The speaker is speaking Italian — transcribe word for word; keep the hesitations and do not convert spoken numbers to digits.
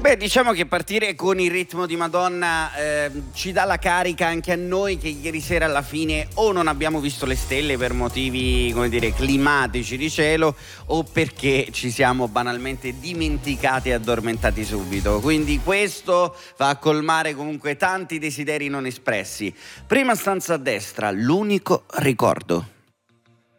Beh, diciamo che partire con il ritmo di Madonna eh, ci dà la carica anche a noi che ieri sera alla fine o non abbiamo visto le stelle per motivi, come dire, climatici di cielo, o perché ci siamo banalmente dimenticati e addormentati subito. Quindi questo va a colmare comunque tanti desideri non espressi. Prima stanza a destra, l'unico ricordo.